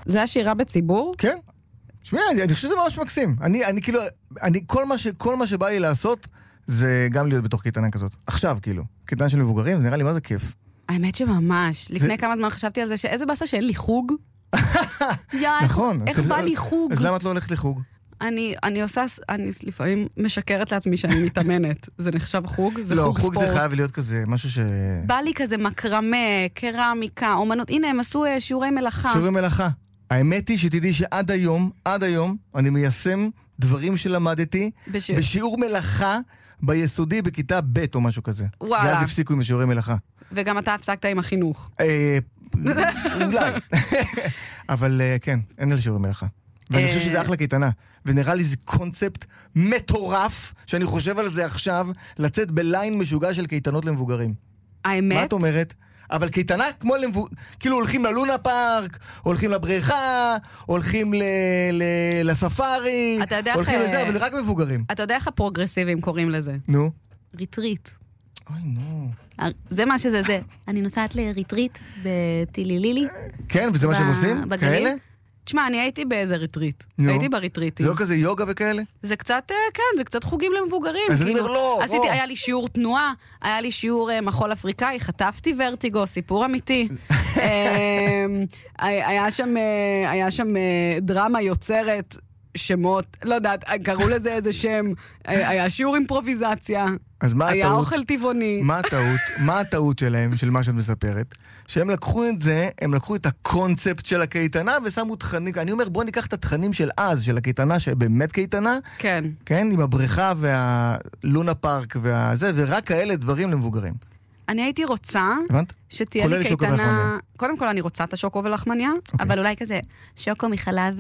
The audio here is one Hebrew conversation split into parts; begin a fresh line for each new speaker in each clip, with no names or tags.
זה השירה בציבור?
כן. שמע, אני חושב שזה ממש מקסים. כל מה שבא לי לעשות, זה גם להיות בתוך קייטנה כזאת. עכשיו, כאילו. קייטנה של מבוגרים, זה נראה לי מה זה כיף.
האמת שממש. לפני כמה זמן חשבתי על זה, שאיזה באסה שאין לי חוג.
נכון.
איך בא לי חוג?
אז למה את לא הולכת לחוג?
אני לפעמים משקרת לעצמי שאני מתאמנת. זה נחשב חוג? זה חוג ספורט.
לא, חוג זה חייב להיות כזה, משהו ש...
בא לי כזה מקרמה, קרמיקה, אומנות. הנה, הם עשו שיעורי מלאכה.
שיעורי מלאכה. האמת היא שתדעי שעד היום, אני מיישם דברים שלמדתי בשיעור מלאכה ביסודי בכיתה ב' או משהו כזה.
וואלה.
ואז הפסיקו עם השיעורי מלאכה.
וגם אתה הפסקת עם החינוך.
אולי. אבל כן, אין על שיעורי מלאכה. ואני חושב שזה אחלה קייטנה. ונראה לי זה קונספט מטורף, שאני חושב על זה עכשיו, לצאת בליין משוגע של קייטנות למבוגרים.
האמת?
מה את אומרת? אבל קייטנה כמו כאילו הולכים ללונה פארק, הולכים לבריכה, הולכים לספארי, הולכים לזה, אבל רק מבוגרים.
אתה יודע איך הפרוגרסיבים קוראים לזה?
נו?
ריטריט.
אוי, נו.
זה מה שזה, זה. אני נוסעת לריטריט בטילילילי.
כן, וזה מה שהם עושים? כאלה?
תשמע, אני הייתי באיזה ריטריט. הייתי בריטריטים.
זה לא כזה יוגה וכאלה?
זה קצת, כן, זה קצת חוגים למבוגרים.
אז אני אומר, לא.
היה לי שיעור תנועה, היה לי שיעור מחול אפריקאי, חטפתי ורטיגו, סיפור אמיתי. היה שם דרמה יוצרת, שמות, לא יודעת, קראו לזה איזה שם, היה שיעור אימפרוביזציה, היה אוכל טבעוני.
מה הטעות שלהם, של מה שאת מספרת? שהם לקחו את זה, הם לקחו את הקונספט של הקייטנה ושמו תכנים, אני אומר בוא ניקח את התכנים של אז, של הקייטנה שבאמת קייטנה,
כן,
עם הבריכה והלונה פארק והזה, ורק כאלה דברים למבוגרים.
אני הייתי רוצה שתהיה לי קייטנה, קודם כל אני רוצה את השוקו ולחמניה, אבל אולי כזה שוקו מחלב,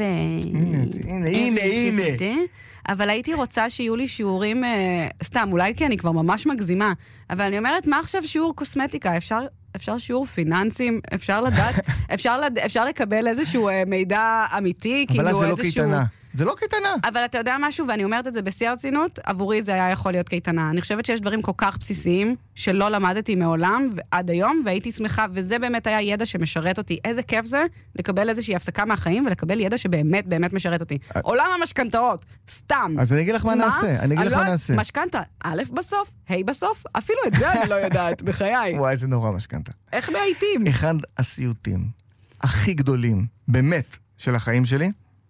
הנה.
אבל הייתי רוצה שיהיו לי שיעורים, סתם, אולי כי אני כבר ממש מגזימה, אבל אני אומרת, מה עכשיו שיעור קוסמטיקה? אפשר שיעור פיננסים, אפשר לדעת, אפשר לקבל איזשהו מידע אמיתי,
אבל אז זה לא קייטנה. זה לא קייטנה.
אבל אתה יודע משהו, ואני אומרת את זה בשיא הרצינות, עבורי זה היה יכול להיות קייטנה. אני חושבת שיש דברים כל כך בסיסיים, שלא למדתי מעולם עד היום, והייתי שמחה, וזה באמת היה ידע שמשרת אותי. איזה כיף זה לקבל איזושהי הפסקה מהחיים, ולקבל ידע שבאמת באמת משרת אותי. עולם המשכנתאות, סתם.
אז אני אגיד לך מה נעשה.
משכנתה, א' בסוף, ה' בסוף, אפילו את זה אני לא יודעת, בחיי.
וואי, זה נורא משכנתה.
איך בעיתים?
אחד הסיוטים הכי גדולים, באמת, של החיים שלי,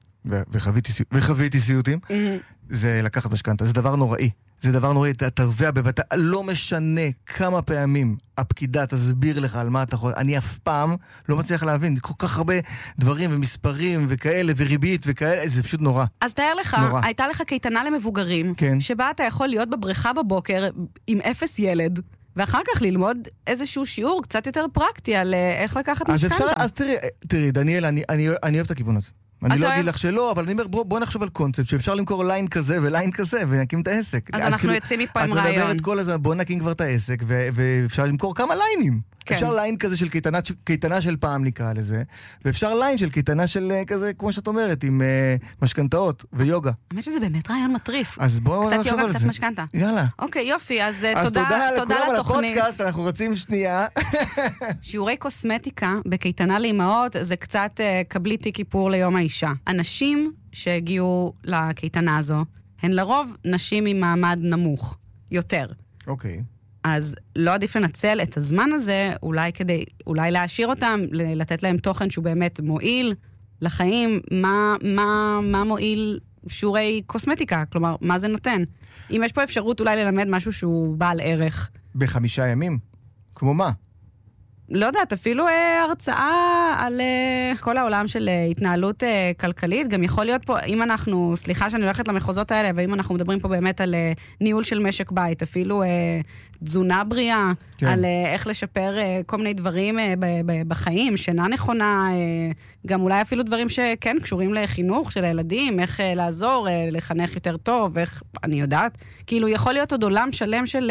וחוויתי סיוטים, זה לקחת משכנתה. זה דבר נוראי. זה דבר נוראי. אתה תרווה בבטה, לא משנה כמה פעמים הפקידה תסביר לך על מה אתה יכול. אני אף פעם לא מצליח להבין. כל כך הרבה דברים ומספרים וכאלה, וריבית וכאלה, זה פשוט נורא.
אז תאר לך, הייתה לך קייטנה למבוגרים, שבה אתה יכול להיות בבריכה בבוקר עם 0 ילד, ואחר כך ללמוד איזשהו שיעור קצת יותר פרקטי על איך לקחת משכנתה.
אז תראי, דניאל, אני אוהב את הכיוון הזה. אני לא אגיד לך שלא, אבל אני אומר, בוא נחשוב על קונספט, שאפשר למכור ליין כזה וליין כזה, ונקים את העסק.
אז אנחנו יוצאים מפה עם רעיון.
את מדברת כל הזמן, בוא נקים כבר את העסק, ואפשר למכור כמה ליינים. אפשר ליין כזה של קייטנה של פעם נקרא לזה, ואפשר ליין של קייטנה של כזה, כמו שאת אומרת, עם משכנתאות ויוגה.
האמת שזה באמת רעיון מטריף.
אז בואו נחשוב על זה.
קצת יוגה, קצת משכנתה.
יאללה.
אוקיי, יופי, אז
תודה
לכולם
על הפודקאסט, אנחנו רוצים שנייה.
שיעורי קוסמטיקה בקייטנה לאימהות, זה קצת קבלי תיק כיפור ליום האישה. אנשים שהגיעו לקייטנה הזו, הן לרוב נשים ממעמד נמוך. יותר.
אוקיי.
אז לא עדיף לנצל את הזמן הזה, אולי להשאיר אותם, לתת להם תוכן שהוא באמת מועיל לחיים, מה מועיל שיעורי קוסמטיקה, כלומר, מה זה נותן? אם יש פה אפשרות אולי ללמד משהו שהוא בעל ערך.
ב5 ימים? כמו מה?
לא יודעת, אפילו הרצאה על כל העולם של התנהלות כלכלית, גם יכול להיות פה, אם אנחנו, סליחה שאני הולכת למחוזות האלה, ואם אנחנו מדברים פה באמת על ניהול של משק בית, אפילו תזונה בריאה, כן. על איך לשפר כל מיני דברים בחיים, שינה נכונה, גם אולי אפילו דברים שכן קשורים לחינוך של הילדים, איך לעזור, לחנך יותר טוב, איך, אני יודעת, כאילו יכול להיות עוד עולם שלם של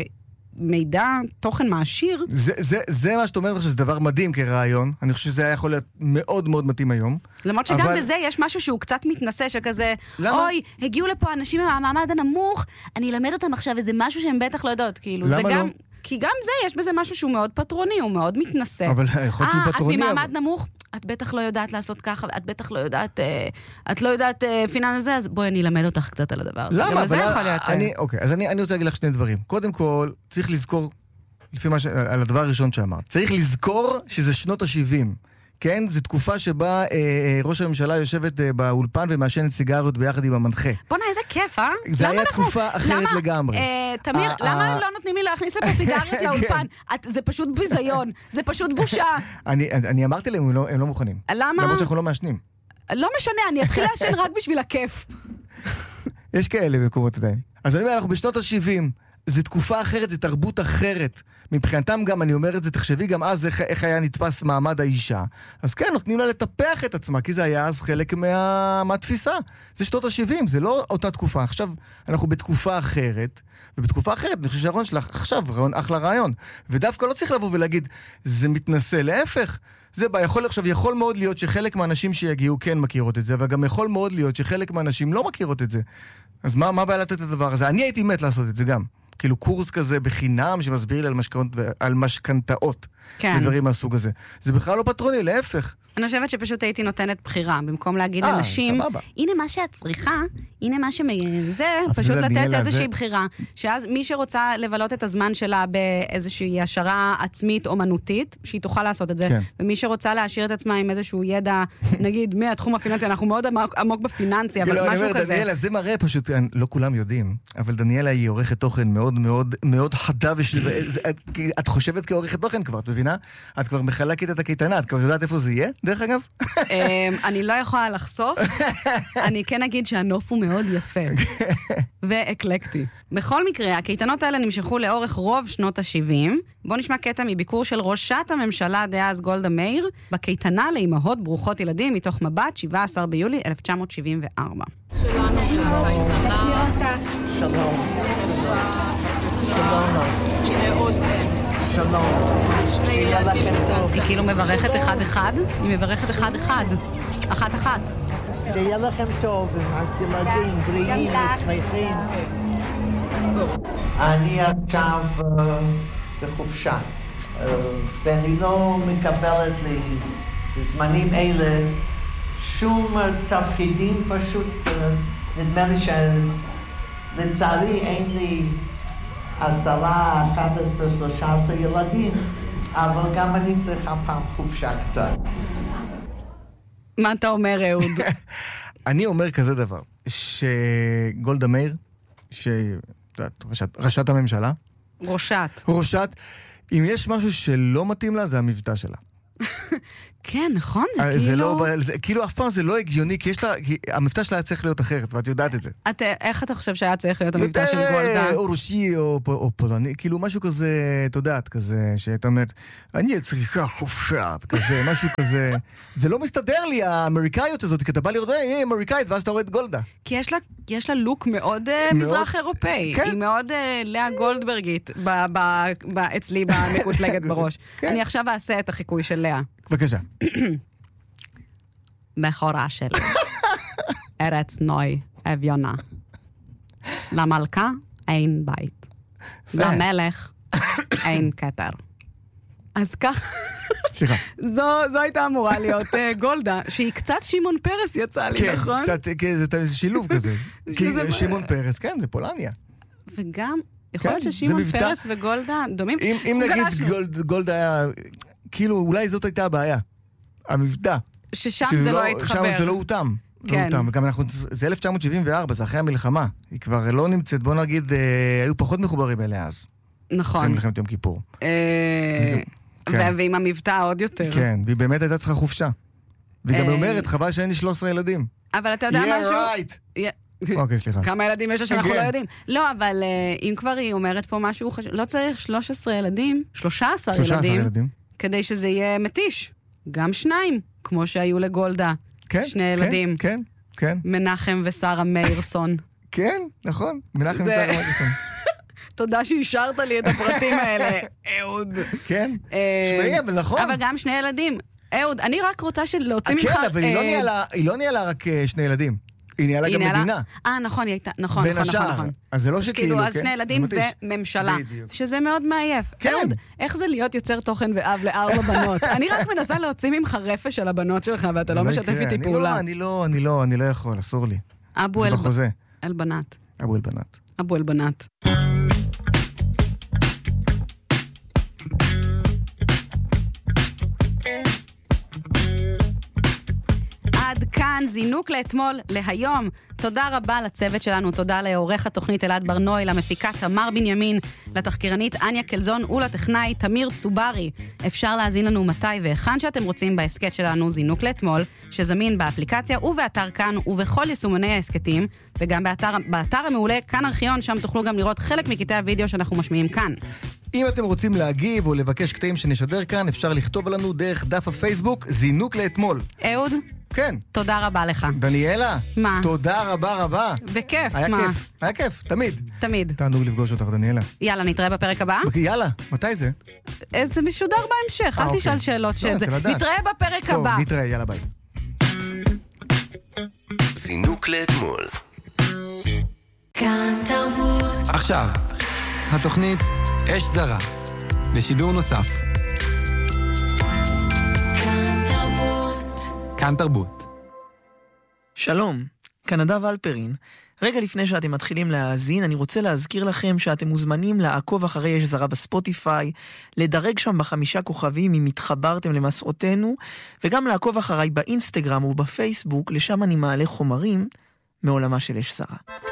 מידע, תוכן מעשיר.
זה מה שאת אומרת שזה דבר מדהים כרעיון. אני חושב שזה היה יכול להיות מאוד מאוד מתאים היום.
למרות שגם בזה יש משהו שהוא קצת מתנסה, שכזה, אוי, הגיעו לפה אנשים מהמעמד הנמוך, אני אלמד אותם עכשיו איזה משהו שהם בטח לא יודעות.
למה לא?
כי גם זה, יש בזה משהו שהוא מאוד פטרוני, הוא מאוד מתנסה.
אבל יכול להיות שהוא פטרוני.
את ממעמד נמוך, את בטח לא יודעת לעשות ככה, את בטח לא יודעת, את לא יודעת פיננס זה, אז בואי אני אלמד אותך קצת על הדבר.
למה? אוקיי, אז אני רוצה להגיד לך שני דברים. קודם כל, צריך לזכור, לפי על הדבר הראשון שאמרת, צריך לזכור שזה שנות ה-70. כן? זו תקופה שבה ראש הממשלה יושבת באולפן ומעשנת סיגריות ביחד עם המנחה.
בוא'נה, איזה כיף, אה?
זה היה תקופה אחרת לגמרי.
תמיר, למה לא נותנים לי להכניס לפה סיגריות לאולפן? זה פשוט ביזיון, זה פשוט בושה.
אני אמרתי להם, הם לא מוכנים.
למה?
למרות שאנחנו לא מעשנים.
לא משנה, אני אתחיל לעשן רק בשביל הכיף.
יש כאלה מקומות עדיין. אז אני אומר, אנחנו בשנות ה-70. זו תקופה אחרת, זו תרבות אחרת. מבחינתם גם, אני אומר את זה, תחשבי גם אז איך היה נתפס מעמד האישה. אז כן, נותנים לה לטפח את עצמה, כי זה היה אז חלק מהתפיסה. זה שנות ה-70, זה לא אותה תקופה. עכשיו, אנחנו בתקופה אחרת, ובתקופה אחרת, אני חושב שהרעיון שלך, עכשיו, אחלה רעיון. ודווקא לא צריך לבוא ולהגיד, זה מתנסה, להפך. זה בא, יכול מאוד להיות שחלק מהאנשים שיגיעו כן מכירות את זה, אבל גם יכול מאוד להיות שחלק מהאנשים לא מכירות את זה. אז מה בעיה לתת את הדבר הזה? אני הייתי מת לעשות את זה גם. כאילו קורס כזה בחינם שמסביר לי על משכנתאות. כן. ודברים מהסוג הזה. זה בכלל לא פטרוני, להפך.
אני חושבת שפשוט הייתי נותנת בחירה, במקום להגיד לאנשים, הנה מה שאת צריכה, הנה מה שזה, פשוט לתת איזושהי בחירה, שאז מי שרוצה לבלות את הזמן שלה באיזושהי השערה עצמית אומנותית, שהיא תוכל לעשות את זה, ומי שרוצה להשאיר את עצמה עם איזשהו ידע, נגיד, מהתחום הפיננסי, אנחנו מאוד עמוק בפיננסי, אבל משהו כזה.
דניאלה, זה מראה פשוט, לא כולם יודעים, אבל דניאלה היא עורכת תוכן מאוד מאוד מאוד חדה, את חושבת כעורכת תוכן כבר, את מבינה? את כבר מחלקת את הקייטנה, את כבר יודעת איפה זה יהיה? דרך אגב?
אני לא יכולה לחשוף, אני כן אגיד שהנוף הוא מאוד יפה ואקלקטי. בכל מקרה, הקייטנות האלה נמשכו לאורך רוב שנות ה-70. בואו נשמע קטע מביקור של ראשת הממשלה דאז גולדה מאיר בקייטנה לאימהות ברוכות ילדים מתוך מבט 17 ביולי 1974.
שלום.
היא כאילו מברכת אחד-אחד, היא מברכת אחד-אחד, אחת-אחת.
שיהיה לכם טוב, ילדים בריאים ושמחים. אני עכשיו בחופשה, ואני לא מקבלת לי בזמנים אלה שום תפקידים, פשוט נדמה לי שלצערי אין לי 10, 11, 13 ילדים, אבל גם אני צריכה פעם חופשה קצת.
מה אתה אומר, אהוד?
אני אומר כזה דבר, שגולדה מאיר, ראשת הממשלה, ראשת, אם יש משהו שלא מתאים לה, זה המבטא שלה.
כן, נכון,
זה כאילו אף פעם זה לא הגיוני, כי המבטא שלה היה צריך להיות אחרת, ואת יודעת את זה.
איך אתה חושב שהיה צריך להיות המבטא של גולדה?
או רוסי או פולני, כאילו משהו כזה, את יודעת, כזה, שאתה אומרת, אני צריכה חופשה, כזה, משהו כזה. זה לא מסתדר לי, האמריקאיות הזאת, כי אתה בא לראות, היא אמריקאית, ואז אתה רואה את גולדה.
כי יש לה לוק מאוד מזרח אירופאי. היא מאוד לאה גולדברגית אצלי במקוטלגת בראש. אני עכשיו אעשה את החיקוי של לאה.
בבקשה.
בכורה של ארץ נוי אביונה. למלכה אין בית. למלך אין כתר. אז כך...
סליחה.
זו הייתה אמורה להיות גולדה, שהיא קצת שמעון פרס יצא לי, נכון?
כן, קצת, זה שילוב כזה. כי שמעון פרס, כן, זה פולניה.
וגם, יכול להיות ששמעון פרס וגולדה דומים.
אם נגיד גולדה היה... כאילו, אולי זאת הייתה הבעיה. המבטא.
ששם זה לא התחבר.
שם זה לא הותם. כן. וגם זה 1974, זה אחרי המלחמה. היא כבר לא נמצאת, בוא נגיד, היו פחות מחוברים אליה אז.
נכון.
אחרי מלחמת יום כיפור.
ועם המבטא עוד יותר.
כן, והיא באמת הייתה צריכה חופשה. והיא גם אומרת, חבל שאין לי 13 ילדים.
אבל אתה יודע משהו...
Yeah, right. אוקיי, סליחה.
כמה ילדים יש שאנחנו לא יודעים. לא, אבל אם כבר היא אומרת פה משהו חשוב, לא צריך 13 ילדים, 13 ילדים, כדי שזה יהיה מתיש. גם 2, כמו שהיו לגולדה. 2 ילדים.
כן, כן.
מנחם ושרה מאירסון.
כן, נכון. מנחם ושרה מאירסון.
תודה שהשארת לי את הפרטים האלה, אהוד.
כן, שמעי, אבל נכון.
אבל גם 2 ילדים. אהוד, אני רק רוצה להוציא ממך...
כן, אבל היא לא ניהלה רק 2 ילדים. היא ניהלה גם מדינה.
נכון, היא הייתה, נכון.
בין השאר. אז זה לא שכאילו,
אז שני ילדים וממשלה. שזה מאוד מעייף.
כן.
איך זה להיות יוצר תוכן ואב ל4 בנות? אני רק מנסה להוציא ממך רפש של הבנות שלך, ואתה לא משתף איתי פעולה.
אני לא יכול, אסור לי.
אבו
זה בחוזה.
אלבנת.
אבו אלבנת.
אבו אלבנת. עד כאן זינוק לאתמול, להיום. תודה רבה לצוות שלנו, תודה לעורך התוכנית אלעד ברנוי, למפיקה תמר בנימין, לתחקירנית אניה קלזון ולטכנאי תמיר צוברי. אפשר להזין לנו מתי והיכן שאתם רוצים בהסקט שלנו זינוק לאתמול, שזמין באפליקציה ובאתר כאן ובכל יישומוני ההסקטים, וגם באתר המעולה כאן ארכיון, שם תוכלו גם לראות חלק מקטעי הוידאו שאנחנו משמיעים כאן.
אם אתם רוצים להגיב או לבקש קטעים שנשדר כאן, אפשר לכתוב לנו דרך דף הפייסבוק זינוק לאתמול.
אהוד?
כן.
תודה רבה לך.
דניאלה?
מה?
תודה רבה.
בכיף,
היה
מה?
כיף, היה כיף, תמיד.
תמיד.
תענוג לפגוש אותך, דניאלה.
יאללה, נתראה בפרק הבא?
יאללה, מתי זה?
זה משודר בהמשך, אל תשאל שאלות של זה. נתראה בפרק הבא.
טוב, נתראה, יאללה ביי.
זינוק לאתמול.
כאן תרבות.
עכשיו, התוכנית אש זרה, בשידור נוסף.
כאן תרבות.
כאן תרבות.
שלום, כאן נדב אלפרין. רגע לפני שאתם מתחילים להאזין, אני רוצה להזכיר לכם שאתם מוזמנים לעקוב אחרי אש זרה בספוטיפיי, לדרג שם ב5 כוכבים אם התחברתם למסעותינו, וגם לעקוב אחריי באינסטגרם ובפייסבוק, לשם אני מעלה חומרים מעולמה של אש זרה.